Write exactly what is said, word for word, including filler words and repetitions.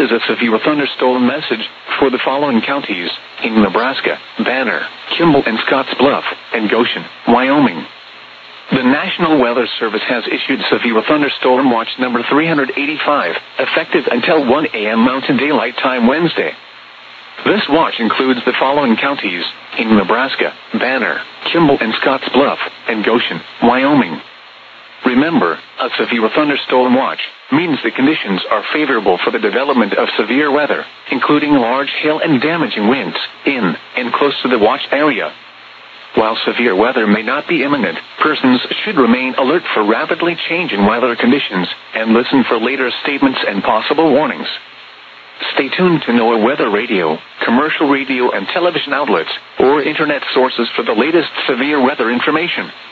is a severe thunderstorm message for the following counties in Nebraska: Banner, Kimball and Scotts Bluff, and Goshen, Wyoming. The National Weather Service has issued severe thunderstorm watch number three hundred eighty-five, effective until one a.m. Mountain Daylight Time Wednesday. This watch includes the following counties in Nebraska: Banner, Kimball and Scotts Bluff, and Goshen, Wyoming. Remember, a severe thunderstorm watch means the conditions are favorable for the development of severe weather, including large hail and damaging winds, in and close to the watch area. While severe weather may not be imminent, persons should remain alert for rapidly changing weather conditions and listen for later statements and possible warnings. Stay tuned to NOAA Weather Radio, commercial radio and television outlets, or internet sources for the latest severe weather information.